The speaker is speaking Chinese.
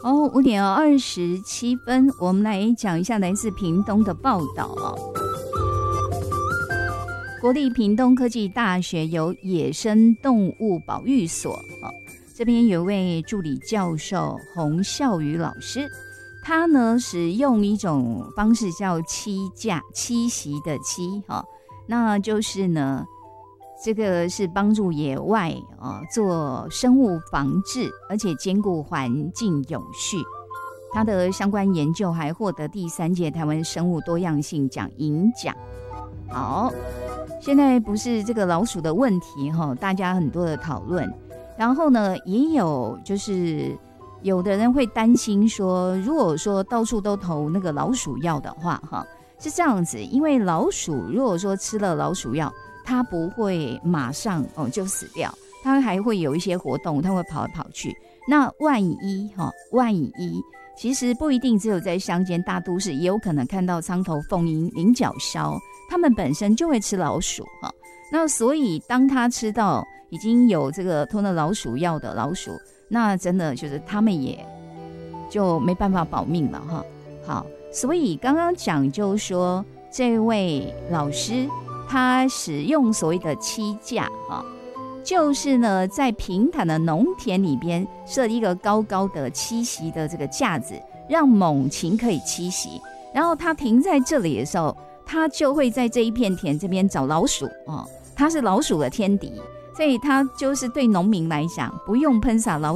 5:27，我们来讲一下来自屏东的报道哦。国立屏东科技大学有野生动物保育所这边有位助理教授洪孝宇老师，他呢使用一种方式叫栖息的栖那就是呢这个是帮助野外做生物防治，而且兼顾环境永续。他的相关研究还获得第3届台湾生物多样性奖银奖。好，现在不是这个老鼠的问题大家很多的讨论。然后呢，也有就是有的人会担心说，如果说到处都投那个老鼠药的话是这样子，因为老鼠如果说吃了老鼠药，它不会马上就死掉，它还会有一些活动，它会跑来跑去。那万一其实不一定只有在乡间大都市，也有可能看到苍头凤膺、菱角鸮，它们本身就会吃老鼠那所以当它吃到已经有这个吞了老鼠药的老鼠，那真的就是它们也就没办法保命了好，所以刚刚讲就说这位老师他使用所谓的栖架就是呢在平坦的农田里边设一个高高的栖息的这个架子，让猛禽可以栖息，然后它停在这里的时候，它就会在这一片田这边找老鼠它是老鼠的天敌，所以它就是对农民来讲不用喷洒老